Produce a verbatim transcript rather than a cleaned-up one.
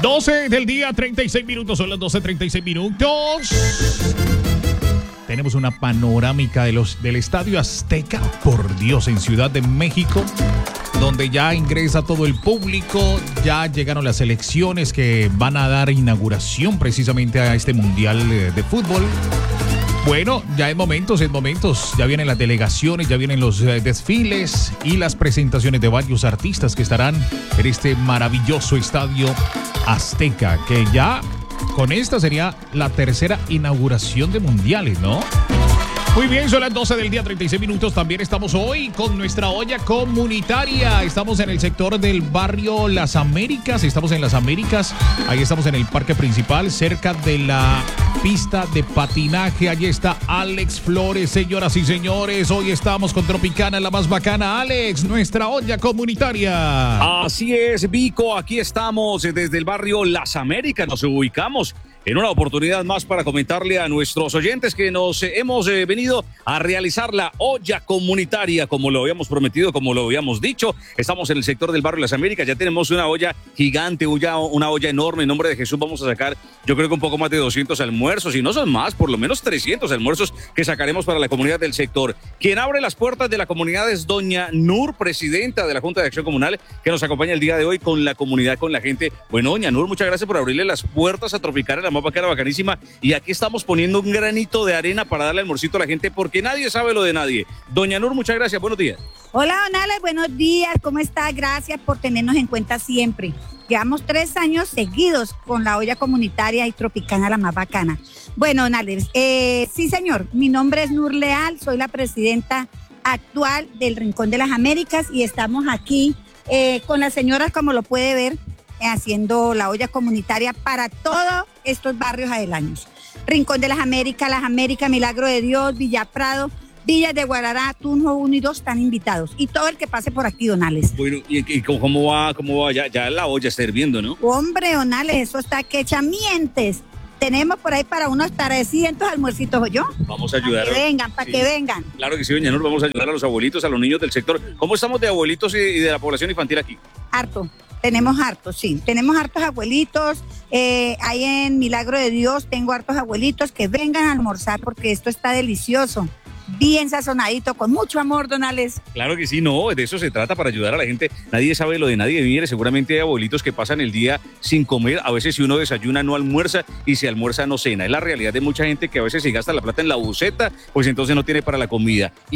doce del día, treinta y seis minutos, son las doce treinta y seis minutos. Tenemos una panorámica de los, del Estadio Azteca, por Dios, en Ciudad de México, donde ya ingresa todo el público, ya llegaron las elecciones que van a dar inauguración precisamente a este Mundial de, de Fútbol. Bueno, ya en momentos, en momentos, ya vienen las delegaciones, ya vienen los eh, desfiles y las presentaciones de varios artistas que estarán en este maravilloso Estadio Azteca, que ya con esta sería la tercera inauguración de mundiales, ¿no? Muy bien, son las doce del día, treinta y seis minutos. También estamos hoy con nuestra olla comunitaria. Estamos en el sector del barrio Las Américas. Estamos en Las Américas. Ahí estamos en el parque principal, cerca de la pista de patinaje. Allí está Alex Flores, señoras y señores. Hoy estamos con Tropicana, la más bacana. Alex, nuestra olla comunitaria. Así es, Vico. Aquí estamos desde el barrio Las Américas. Nos ubicamos en una oportunidad más para comentarle a nuestros oyentes que nos eh, hemos eh, venido a realizar la olla comunitaria, como lo habíamos prometido, como lo habíamos dicho. Estamos en el sector del barrio Las Américas, ya tenemos una olla gigante, una, una olla enorme. En nombre de Jesús vamos a sacar, yo creo que un poco más de doscientos almuerzos, y no son más, por lo menos trescientos almuerzos que sacaremos para la comunidad del sector. Quien abre las puertas de la comunidad es doña Nur, presidenta de la Junta de Acción Comunal, que nos acompaña el día de hoy con la comunidad, con la gente. Bueno, doña Nur, muchas gracias por abrirle las puertas a Tropicana, la más bacana, bacanísima, y aquí estamos poniendo un granito de arena para darle almuercito a la gente, porque nadie sabe lo de nadie. Doña Nur, muchas gracias, buenos días. Hola, don Alex, buenos días, ¿cómo está? Gracias por tenernos en cuenta siempre. Llevamos tres años seguidos con la olla comunitaria y Tropicana, la más bacana. Bueno, don Alex, eh, sí señor, mi nombre es Nur Leal, soy la presidenta actual del Rincón de las Américas y estamos aquí eh, con las señoras, como lo puede ver, haciendo la olla comunitaria para todos estos barrios aledaños. Rincón de las Américas, Las Américas, Milagro de Dios, Villa Prado, Villas de Guarará, Tunjo uno y dos están invitados. Y todo el que pase por aquí, don Alex. Bueno, ¿y, y cómo va? ¿Cómo va? Ya, ya la olla está hirviendo, ¿no? Hombre, don Alex, eso está que echa mientes. Tenemos por ahí para unos trescientos almuercitos, ¿o yo? Vamos a ayudar. Para que vengan, para sí. que vengan. Claro que sí, doña Nur, vamos a ayudar a los abuelitos, a los niños del sector. ¿Cómo estamos de abuelitos y, y de la población infantil aquí? Harto. Tenemos hartos, sí. Tenemos hartos abuelitos. Eh, ahí en Milagro de Dios tengo hartos abuelitos que vengan a almorzar porque esto está delicioso. Bien sazonadito, con mucho amor, don Alex. Claro que sí, no, de eso se trata, para ayudar a la gente. Nadie sabe lo de nadie. Mire, seguramente hay abuelitos que pasan el día sin comer. A veces si uno desayuna no almuerza y si almuerza no cena. Es la realidad de mucha gente que a veces se gasta la plata en la buceta, pues entonces no tiene para la comida.